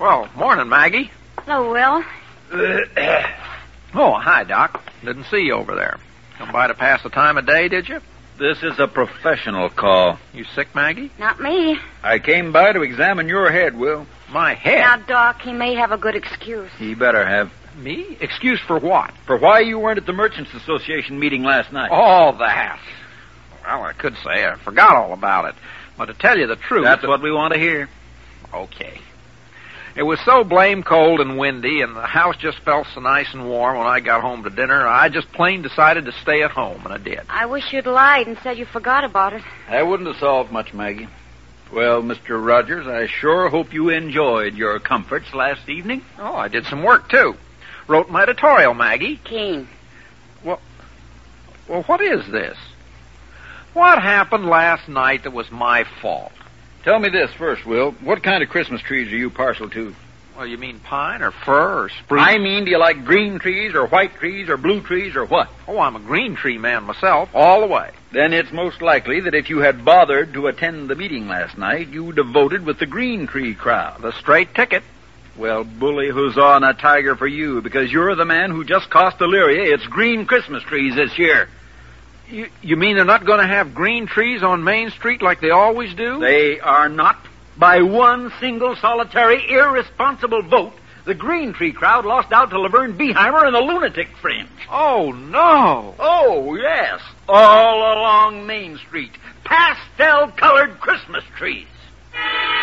Well, morning, Maggie. Hello, Will. Oh, hi, Doc. Didn't see you over there. Come by to pass the time of day, did you? This is a professional call. You sick, Maggie? Not me. I came by to examine your head, Will. My head? Now, Doc, he may have a good excuse. He better have. Me? Excuse for what? For why you weren't at the Merchants Association meeting last night. All that. Well, I could say I forgot all about it. But to tell you the truth... That's what we want to hear. Okay. It was so blame cold and windy, and the house just felt so nice and warm when I got home to dinner, I just plain decided to stay at home, and I did. I wish you'd lied and said you forgot about it. That wouldn't have solved much, Maggie. Well, Mr. Rogers, I sure hope you enjoyed your comforts last evening. Oh, I did some work, too. Wrote my editorial, Maggie. Keen. Well, what is this? What happened last night that was my fault? Tell me this first, Will. What kind of Christmas trees are you partial to? Well, you mean pine or fir or spruce? I mean, do you like green trees or white trees or blue trees or what? Oh, I'm a green tree man myself, all the way. Then it's most likely that if you had bothered to attend the meeting last night, you'd have voted with the green tree crowd. The straight ticket. Well, bully huzzah on a tiger for you, because you're the man who just cost Elyria its green Christmas trees this year. You mean they're not going to have green trees on Main Street like they always do? They are not. By one single, solitary, irresponsible vote, the green tree crowd lost out to Laverne Beeheimer and the lunatic fringe. Oh, no. Oh, yes. All along Main Street. Pastel-colored Christmas trees.